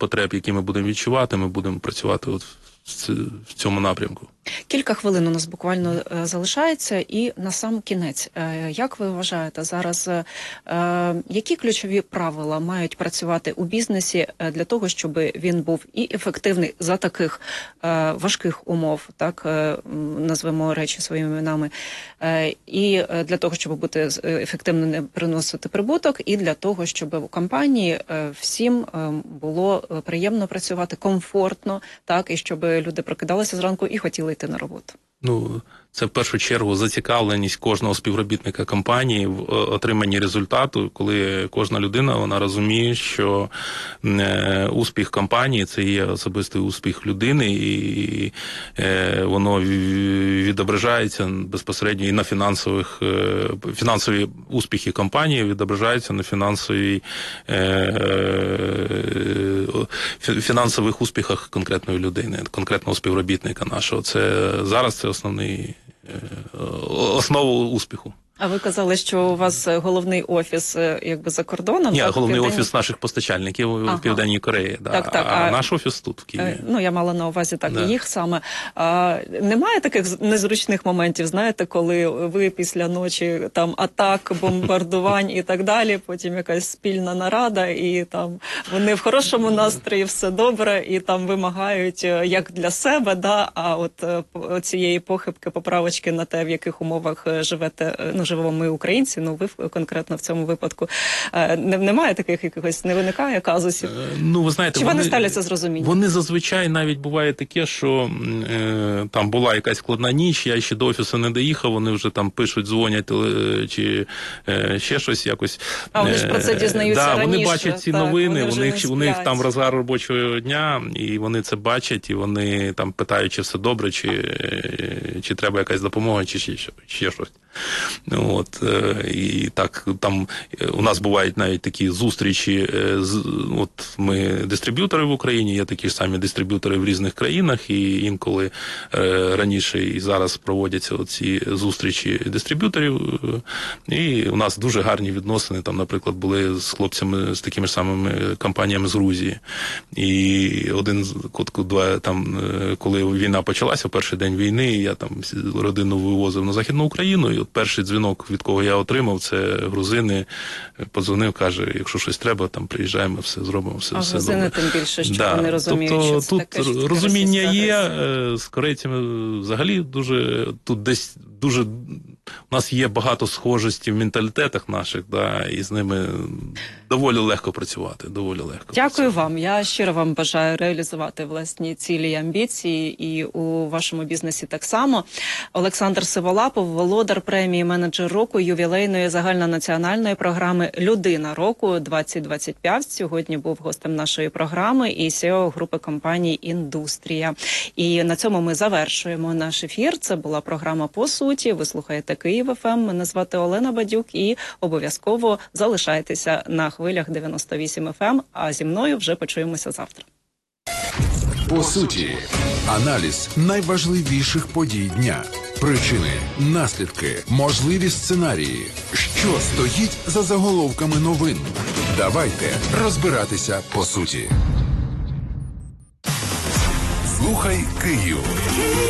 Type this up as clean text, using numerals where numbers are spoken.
потреб, які ми будемо відчувати, ми будемо працювати от в цьому напрямку. Кілька хвилин у нас буквально залишається, і на сам кінець. Як ви вважаєте зараз, які ключові правила мають працювати у бізнесі для того, щоб він був і ефективний за таких важких умов, так, назвемо речі своїми іменами, і для того, щоб бути ефективним, приносити прибуток, і для того, щоб у компанії всім було приємно працювати, комфортно, так, і щоб люди прокидалися зранку і хотіли йти на роботу? Ну, це в першу чергу зацікавленість кожного співробітника компанії в отриманні результату, коли кожна людина, вона розуміє, що успіх компанії – це є особистий успіх людини, і воно відображається безпосередньо і на фінансові успіхи компанії, відображаються на фінансових успіхах конкретної людини, конкретного співробітника нашого. Це зараз це основа успіху. А ви казали, що у вас головний офіс якби за кордоном? Ні, головний офіс наших постачальників в Південній Кореї, да. Так, а наш офіс тут, в Києві. Ну, я мала на увазі так, їх саме. Немає таких незручних моментів, знаєте, коли ви після ночі там атак, бомбардувань і так далі, потім якась спільна нарада, і там вони в хорошому настрої, все добре, і там вимагають як для себе, да, а от цієї похибки, поправочки на те, в яких умовах живете, ну, живемо ми, українці, ну, ви конкретно в цьому випадку. Немає таких якихось, не виникає казусів? Ну, ви знаєте, чи вони ставляться з розумінням? Вони зазвичай навіть буває таке, що там була якась складна ніч, я ще до офісу не доїхав, вони вже там пишуть, дзвонять, чи ще щось якось. А вони ж про це дізнаються раніше. Вони бачать ці новини, у них там розгар робочого дня, і вони це бачать, і вони там питають, чи все добре, чи треба якась допомога, чи ще щось. От, і так, там у нас бувають навіть такі зустрічі, от ми дистриб'ютори в Україні, є такі ж самі дистриб'ютори в різних країнах, і інколи раніше і зараз проводяться ці зустрічі дистриб'юторів, і у нас дуже гарні відносини, там, наприклад, були з хлопцями, з такими ж самими компаніями з Грузії, і там, коли війна почалася, в перший день війни, я там родину вивозив на Західну Україну, і от перший дзвінок, від кого я отримав, це грузини, подзвонив, каже, якщо щось треба, там приїжджаємо, все зробимо, все добре. А грузини тим більше, що вони розуміють, тобто, що це таке, тут розуміння є, з корейцями взагалі дуже, тут десь дуже, у нас є багато схожості в менталітетах наших, да, і з ними доволі легко працювати, Дякую вам. Я щиро вам бажаю реалізувати власні цілі і амбіції, і у вашому бізнесі так само. Олександр Сиволапов, володар премії «Менеджер року» ювілейної загальнонаціональної програми «Людина року-2025». Сьогодні був гостем нашої програми і CEO групи компаній «Індустрія». І на цьому ми завершуємо наш ефір. Це була програма «По суті». Ви слухаєте Київ ФМ. Мене звати Олена Бадюк, і обов'язково залишайтеся на хвилях 98 ФМ, а зі мною вже почуємося завтра. По суті, аналіз найважливіших подій дня. Причини, наслідки, можливі сценарії. Що стоїть за заголовками новин? Давайте розбиратися по суті. Слухай Київ.